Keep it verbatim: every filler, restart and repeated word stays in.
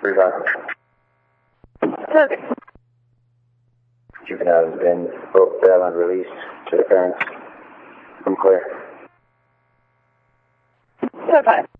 Revive. Okay. Juvenile has been both bail and released to the parents from Claire. Okay.